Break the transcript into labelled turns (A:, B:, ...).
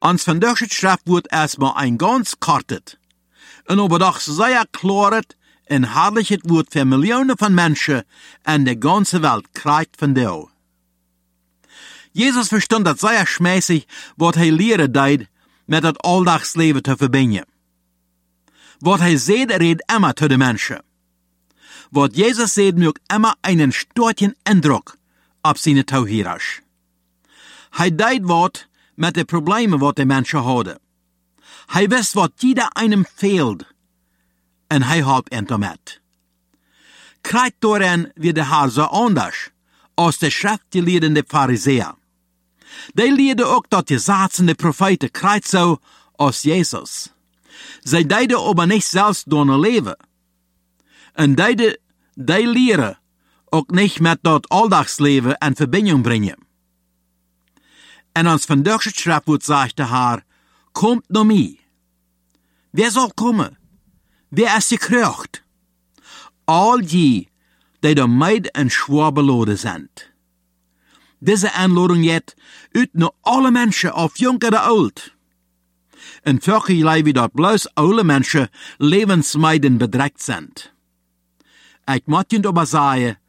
A: Ons vandaagse schrift wordt erstmal ein ganz kortet en aber doch sehr klaret en herrlich het woord voor miljoenen van mensen en de ganze Welt krijgt van jou. Jezus verstond dat zeer schmeßig wat hij leren deed met het aldagsleven te verbinden. Wat hij zei reed immer tot de mensen. Wat Jezus zei maakt immer einen starken indruk op zijn toehoorders. Hij deed wat met de problemen wat de mensen hadden. Hij wist wat jeder einem fehlt en hij hielp hen damit. Krijgt daarin weer de Heer zo anders als de schriftgeleerden Farizeeën. Die leerden ook dat de zatsende profeten krijgt zo als Jezus. Zij deden aber niet zelfs door hun leven. En die leren ook niet met dat aldagsleven en verbinding brengen. En ons vandaagse schrift wordt zegt de Heer, komt naar mij. Wer zal komen? Wer is gekreugd? Al die door mij en zwaar beladen zijn. Deze aanlading jet uit naar alle mensen, of jong of oud. En vroeger jullie wie dat bloos oude mensen levensmijden bedreigd zijn. Ik moet je aber zeggen,